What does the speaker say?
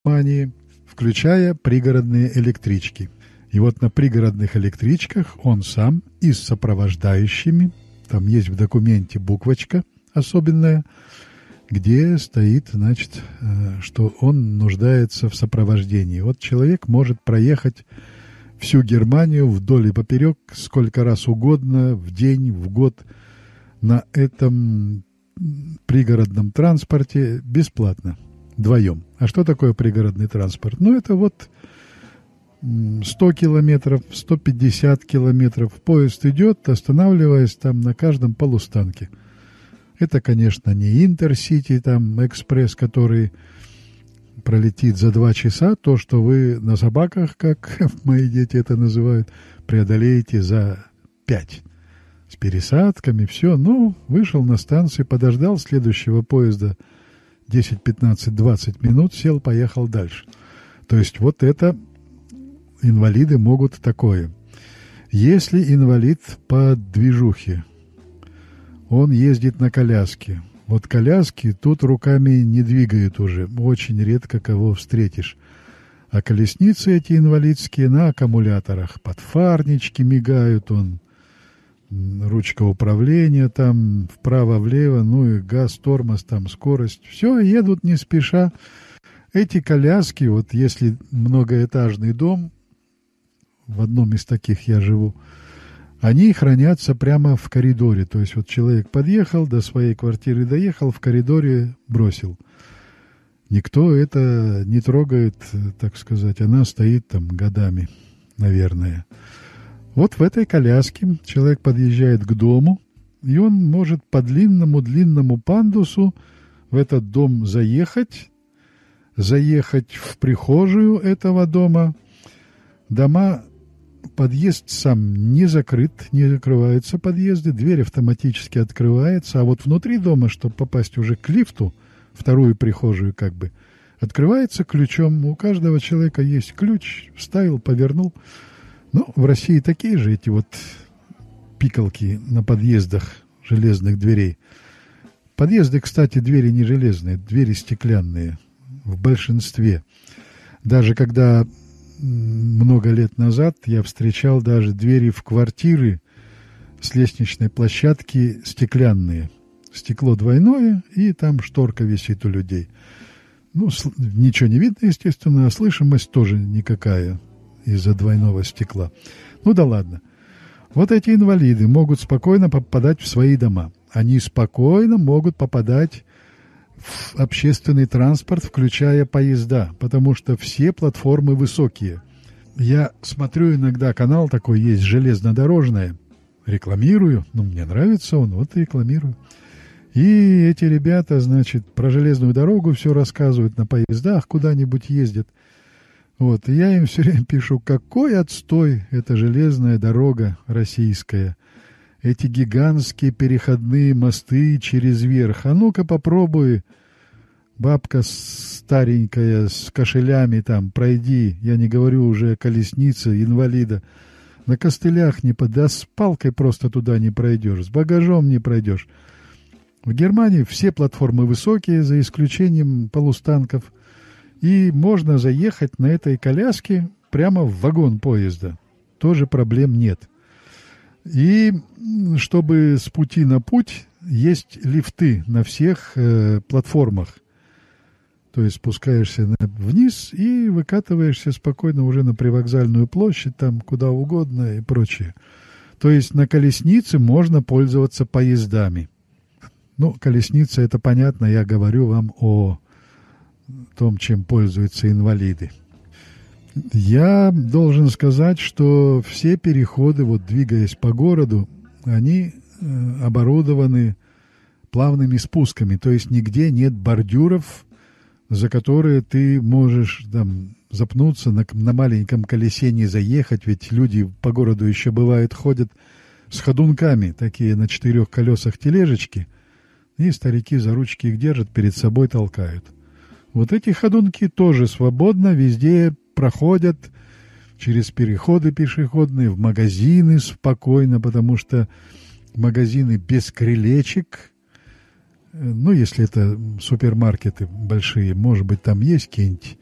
Германии, включая пригородные электрички. И вот на пригородных электричках он сам и с сопровождающими, там есть в документе буквочка особенная, где стоит, значит, что он нуждается в сопровождении. Вот человек может проехать всю Германию вдоль и поперек сколько раз угодно, в день, в год, на этом пригородном транспорте бесплатно, вдвоем. А что такое пригородный транспорт? Ну, это вот 100 километров, 150 километров. Поезд идет, останавливаясь там на каждом полустанке. Это, конечно, не Интерсити, там, экспресс, который пролетит за 2 часа. То, что вы на собаках, как мои дети это называют, преодолеете за 5. С пересадками, все. Ну, вышел на станцию, подождал следующего поезда 10, 15, 20 минут, сел, поехал дальше. То есть вот это инвалиды могут такое. Если инвалид по движухе, он ездит на коляске. Вот коляски тут руками не двигают уже. Очень редко кого встретишь. А колесницы эти инвалидские на аккумуляторах. Подфарнички мигают, ручка управления там вправо-влево, ну и газ, тормоз, там скорость. Все, едут не спеша. Эти коляски, вот если многоэтажный дом, в одном из таких я живу, они хранятся прямо в коридоре. То есть вот человек подъехал, до своей квартиры доехал, в коридоре бросил. Никто это не трогает, так сказать. Она стоит там годами, наверное. Вот в этой коляске человек подъезжает к дому, и он может по длинному пандусу в этот дом заехать в прихожую этого дома. Подъезд сам не закрыт, не закрываются подъезды, дверь автоматически открывается, а вот внутри дома, чтобы попасть уже к лифту, вторую прихожую как бы, открывается ключом. У каждого человека есть ключ, вставил, повернул. Ну, в России такие же эти вот пикалки на подъездах железных дверей. Подъезды, кстати, двери не железные, двери стеклянные в большинстве. Даже когда много лет назад я встречал даже двери в квартиры с лестничной площадки стеклянные. Стекло двойное, и там шторка висит у людей. Ну, ничего не видно, естественно, а слышимость тоже никакая из-за двойного стекла. Ну да ладно. Вот эти инвалиды могут спокойно попадать в свои дома. Они спокойно могут попадать в общественный транспорт, включая поезда, потому что все платформы высокие. Я смотрю иногда, канал такой есть, железнодорожный, рекламирую, мне нравится он, вот и рекламирую. И эти ребята, значит, про железную дорогу все рассказывают, на поездах куда-нибудь ездят. Вот, и я им все время пишу, какой отстой эта железная дорога российская. Эти гигантские переходные мосты через верх. А ну-ка попробуй, бабка старенькая с кошелями там, пройди. Я не говорю уже о колеснице инвалида. На костылях да с палкой просто туда не пройдешь, с багажом не пройдешь. В Германии все платформы высокие, за исключением полустанков. И можно заехать на этой коляске прямо в вагон поезда. Тоже проблем нет. И чтобы с пути на путь, есть лифты на всех платформах. То есть спускаешься вниз и выкатываешься спокойно уже на привокзальную площадь, там куда угодно и прочее. То есть на колеснице можно пользоваться поездами. Ну, колесница, это понятно, я говорю вам о том, чем пользуются инвалиды. Я должен сказать, что все переходы, вот двигаясь по городу, они оборудованы плавными спусками, то есть нигде нет бордюров, за которые ты можешь там запнуться, на маленьком колесе не заехать, ведь люди по городу еще бывает ходят с ходунками, такие на 4 колесах тележечки, и старики за ручки их держат, перед собой толкают. Вот эти ходунки тоже свободно везде проходят, через переходы пешеходные, в магазины спокойно, потому что магазины без крылечек, ну, если это супермаркеты большие, может быть, там есть какие-нибудь